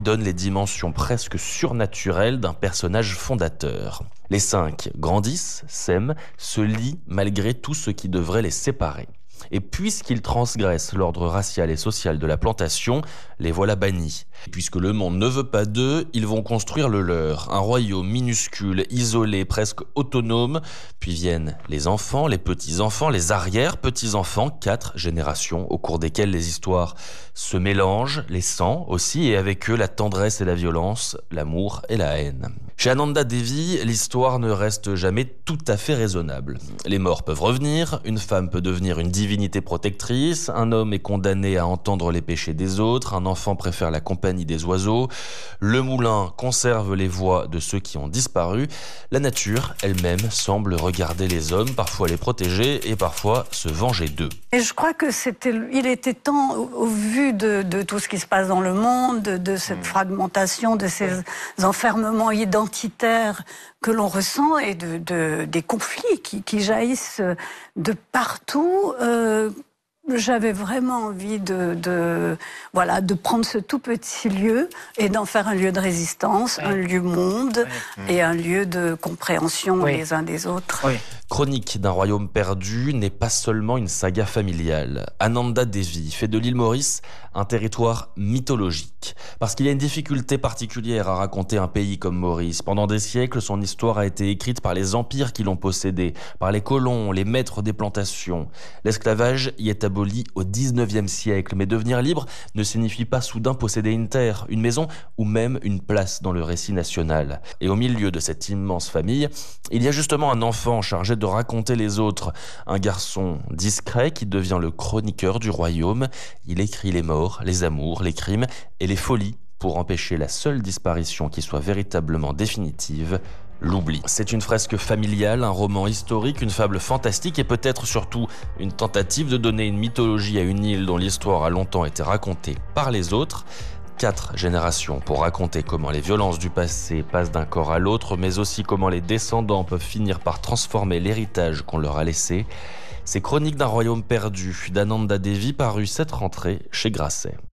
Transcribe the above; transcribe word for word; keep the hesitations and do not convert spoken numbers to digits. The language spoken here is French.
donne les dimensions presque surnaturelles d'un personnage fondateur. Les cinq grandissent, s'aiment, se lient malgré tout ce qui devrait les séparer. Et puisqu'ils transgressent l'ordre racial et social de la plantation, les voilà bannis. Puisque le monde ne veut pas d'eux, ils vont construire le leur, un royaume minuscule, isolé, presque autonome. Puis viennent les enfants, les petits-enfants, les arrière-petits-enfants, quatre générations au cours desquelles les histoires se mélangent, les sangs aussi, et avec eux la tendresse et la violence, l'amour et la haine. Chez Ananda Devi, l'histoire ne reste jamais tout à fait raisonnable. Les morts peuvent revenir, une femme peut devenir une divinité protectrice, un homme est condamné à entendre les péchés des autres, un enfant préfère la compagnie des oiseaux, le moulin conserve les voix de ceux qui ont disparu, la nature elle-même semble regarder les hommes, parfois les protéger et parfois se venger d'eux. Et je crois que c'était, il était temps, au, au vu de, de tout ce qui se passe dans le monde, de, de cette mmh. fragmentation, de ces oui. enfermements identitaires que l'on ressent et de, de, des conflits qui, qui jaillissent de partout. Euh, J'avais vraiment envie de, de, voilà, de prendre ce tout petit lieu et d'en faire un lieu de résistance, oui. un lieu monde oui. et un lieu de compréhension oui. les uns des autres. Oui. Chronique d'un royaume perdu n'est pas seulement une saga familiale. Ananda Devi fait de l'île Maurice un territoire mythologique. Parce qu'il y a une difficulté particulière à raconter un pays comme Maurice. Pendant des siècles, son histoire a été écrite par les empires qui l'ont possédé, par les colons, les maîtres des plantations. L'esclavage y est aboli au dix-neuvième siècle, mais devenir libre ne signifie pas soudain posséder une terre, une maison ou même une place dans le récit national. Et au milieu de cette immense famille, il y a justement un enfant chargé de de raconter les autres. Un garçon discret qui devient le chroniqueur du royaume. Il écrit les morts, les amours, les crimes et les folies pour empêcher la seule disparition qui soit véritablement définitive, l'oubli. C'est une fresque familiale, un roman historique, une fable fantastique et peut-être surtout une tentative de donner une mythologie à une île dont l'histoire a longtemps été racontée par les autres. Quatre générations pour raconter comment les violences du passé passent d'un corps à l'autre, mais aussi comment les descendants peuvent finir par transformer l'héritage qu'on leur a laissé. C'est Chronique d'un royaume perdu d'Ananda Devi, paru cette rentrée chez Grasset.